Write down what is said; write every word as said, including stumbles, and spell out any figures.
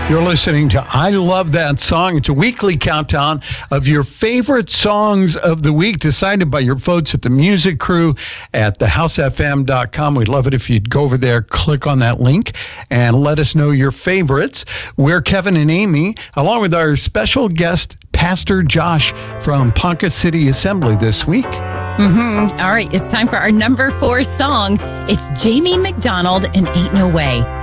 You're listening to I Love That Song. It's a weekly countdown of your favorite songs of the week decided by your votes at the music crew at the house f m dot com. We'd love it if you'd go over there, click on that link, and let us know your favorites. We're Kevin and Amy, along with our special guest, Pastor Josh from Ponca City Assembly this week. Mm-hmm. All right, it's time for our number four song. It's Jamie McDonald and Ain't No Way.